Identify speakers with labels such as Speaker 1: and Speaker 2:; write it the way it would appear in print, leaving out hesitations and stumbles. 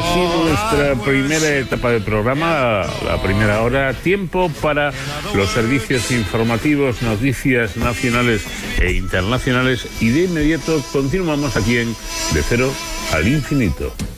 Speaker 1: aquí nuestra primera etapa del programa, la primera hora, tiempo para los servicios informativos, noticias nacionales e internacionales, y de inmediato continuamos aquí en De Cero al Infinito.